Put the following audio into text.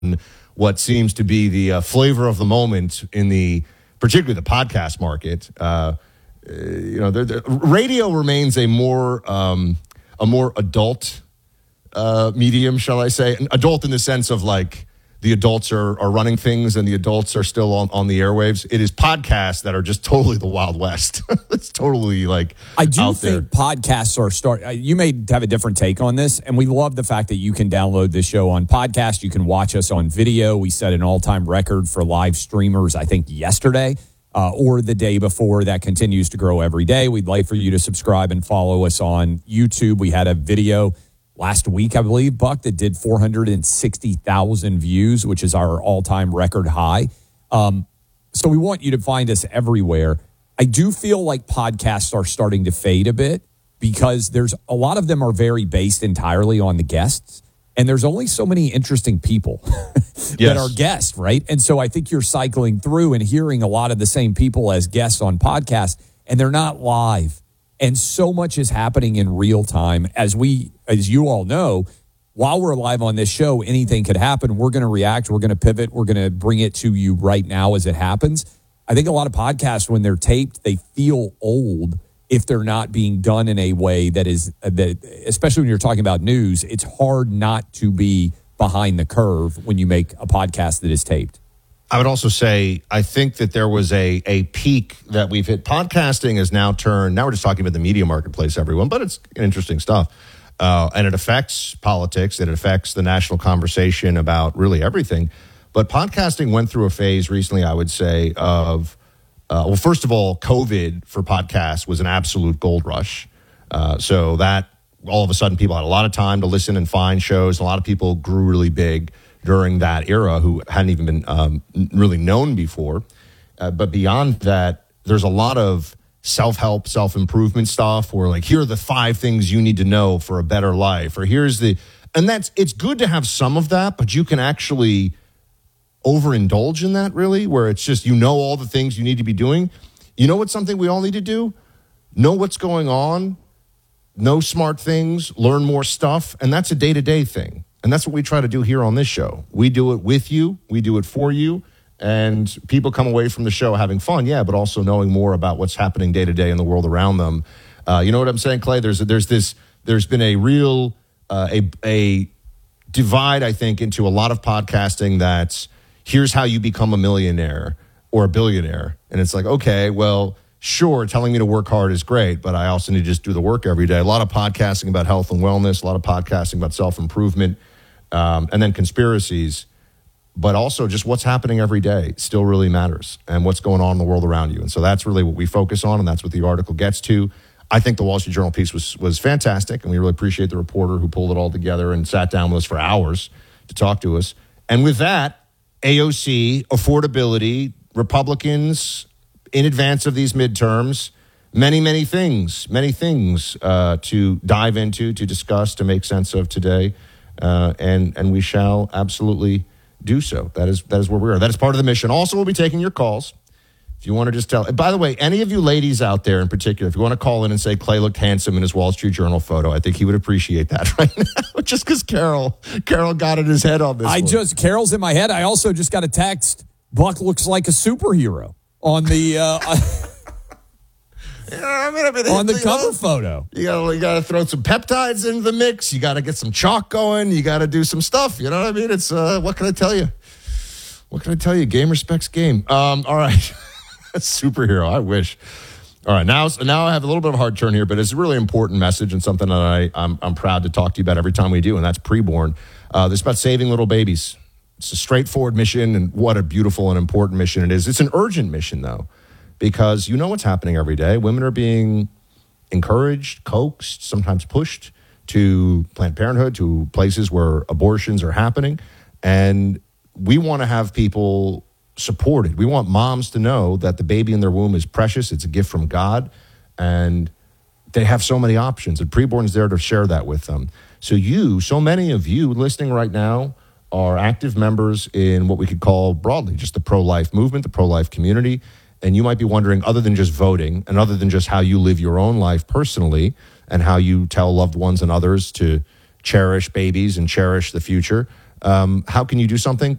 what seems to be the flavor of the moment in particularly the podcast market. Radio remains a more adult medium, shall I say? Adult in the sense of like the adults are running things and the adults are still on the airwaves. It is podcasts that are just totally the Wild West. It's totally like I do out think there. podcasts are you may have a different take on this, and we love the fact that you can download this show on podcast. You can watch us on video. We set an all-time record for live streamers, I think, yesterday or the day before. That continues to grow every day. We'd like for you to subscribe and follow us on YouTube. We had a video last week, I believe, Buck, that did 460,000 views, which is our all-time record high. So we want you to find us everywhere. I do feel like podcasts are starting to fade a bit because there's a lot of them are very based entirely on the guests, and there's only so many interesting people that are guests, right? And so I think you're cycling through and hearing a lot of the same people as guests on podcasts, and they're not live. And so much is happening in real time. As you all know, while we're live on this show, anything could happen. We're going to react. We're going to pivot. We're going to bring it to you right now as it happens. I think a lot of podcasts, when they're taped, they feel old if they're not being done in a way that especially when you're talking about news, it's hard not to be behind the curve when you make a podcast that is taped. I would also say, I think that there was a peak that we've hit. Podcasting has now turned, now we're just talking about the media marketplace, everyone, but it's interesting stuff. And it affects politics. It affects the national conversation about really everything. But podcasting went through a phase recently, I would say, of, first of all, COVID for podcasts was an absolute gold rush. So that all of a sudden people had a lot of time to listen and find shows. A lot of people grew really big during that era who hadn't even been really known before. But beyond that, there's a lot of self-help, self-improvement stuff where like, here are the 5 things you need to know for a better life. Or it's good to have some of that, but you can actually overindulge in that really, where it's just, all the things you need to be doing. You know what's something we all need to do? Know what's going on, know smart things, learn more stuff. And that's a day-to-day thing. And that's what we try to do here on this show. We do it with you. We do it for you. And people come away from the show having fun, yeah, but also knowing more about what's happening day to day in the world around them. You know what I'm saying, Clay? There's been a real a divide, I think, into a lot of podcasting that's here's how you become a millionaire or a billionaire. And it's like, okay, well, sure, telling me to work hard is great, but I also need to just do the work every day. A lot of podcasting about health and wellness, a lot of podcasting about self-improvement, and then conspiracies, but also just what's happening every day still really matters and what's going on in the world around you. And so that's really what we focus on, and that's what the article gets to. I think the Wall Street Journal piece was fantastic, and we really appreciate the reporter who pulled it all together and sat down with us for hours to talk to us. And with that, AOC, affordability, Republicans in advance of these midterms, many things to dive into, to discuss, to make sense of today. And we shall absolutely do so. That is where we are. That is part of the mission. Also, we'll be taking your calls. If you want to just tell. And by the way, any of you ladies out there in particular, if you want to call in and say Clay looked handsome in his Wall Street Journal photo, I think he would appreciate that right now. Just because Carol got in his head on this. Carol's in my head. I also just got a text. Buck looks like a superhero on the on the cover photo. You gotta throw some peptides into the mix. You gotta get some chalk going. You gotta do some stuff. You know what I mean? It's what can I tell you? What can I tell you? Game respects game. All right. Superhero. I wish. All right. Now I have a little bit of a hard turn here, but it's a really important message and something that I'm proud to talk to you about every time we do, and that's preborn. This is about saving little babies. It's a straightforward mission, and what a beautiful and important mission it is. It's an urgent mission, though, because you know what's happening every day. Women are being encouraged, coaxed, sometimes pushed to Planned Parenthood, to places where abortions are happening, and we want to have people supported. We want moms to know that the baby in their womb is precious. It's a gift from God, and they have so many options, and Preborn's there to share that with them. So many of you listening right now are active members in what we could call broadly just the pro-life movement, the pro-life community. And you might be wondering, other than just voting and other than just how you live your own life personally and how you tell loved ones and others to cherish babies and cherish the future, how can you do something?